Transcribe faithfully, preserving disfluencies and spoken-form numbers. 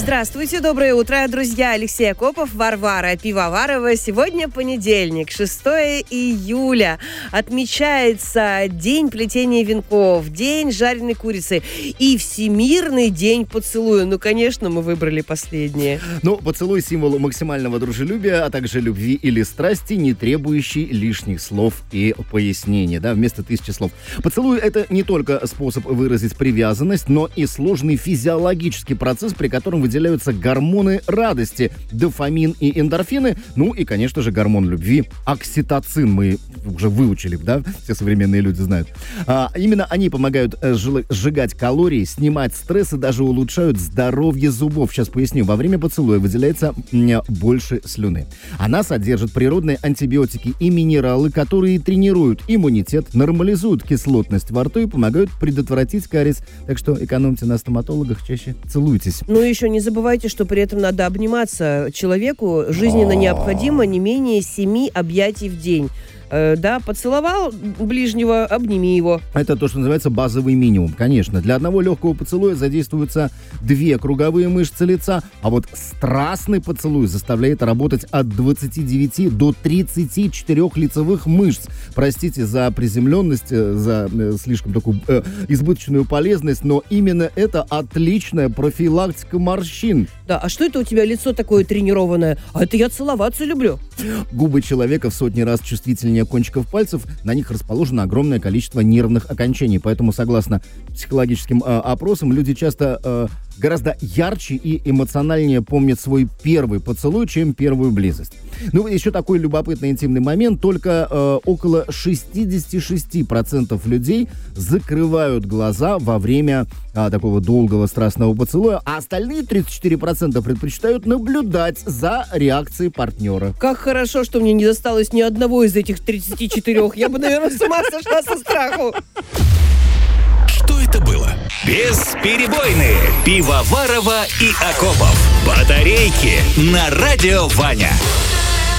Здравствуйте, доброе утро, друзья. Алексей Акопов, Варвара Пивоварова. Сегодня понедельник, шестое июля. Отмечается День плетения венков, День жареной курицы и Всемирный день поцелуя. Ну, конечно, мы выбрали последнее. Ну, поцелуй — символ максимального дружелюбия, а также любви или страсти, не требующий лишних слов и пояснений, да, вместо тысячи слов. Поцелуй — это не только способ выразить привязанность, но и сложный физиологический процесс, при котором выделяются гормоны радости, дофамин и эндорфины, ну и, конечно же, гормон любви, окситоцин. Мы уже выучили, да, все современные люди знают. А, именно они помогают э, сжигать калории, снимать стресс и даже улучшают здоровье зубов. Сейчас поясню. Во время поцелуя выделяется м, больше слюны. Она содержит природные антибиотики и минералы, которые тренируют иммунитет, нормализуют кислотность во рту и помогают предотвратить кариес. Так что экономьте на стоматологах, чаще целуйтесь. Ну и еще не забывайте, что при этом надо обниматься. Человеку жизненно необходимо не менее семи объятий в день. Э, да, поцеловал ближнего, обними его. Это то, что называется базовый минимум. Конечно, для одного легкого поцелуя задействуются две круговые мышцы лица, а вот страстный поцелуй заставляет работать от двадцати девяти до тридцати четырёх лицевых мышц. Простите за приземленность, за э, слишком такую э, избыточную полезность, но именно это отличная профилактика морщин. Да, а что это у тебя лицо такое тренированное? А это я целоваться люблю. Губы человека в сотни раз чувствительнее кончиков пальцев, на них расположено огромное количество нервных окончаний. Поэтому, согласно психологическим э, опросам, люди часто э, гораздо ярче и эмоциональнее помнят свой первый поцелуй, чем первую близость. Ну, еще такой любопытный интимный момент. Только э, около шестьдесят шесть процентов людей закрывают глаза во время э, такого долгого страстного поцелуя, а остальные тридцать четыре процента предпочитают наблюдать за реакцией партнера. Как хорошо, что мне не досталось ни одного из этих тридцати четырёх. Я бы, наверное, с ума сошла со страху. Что это было? Бесперебойные Пивоварова и Акопов. Батарейки на радио Ваня.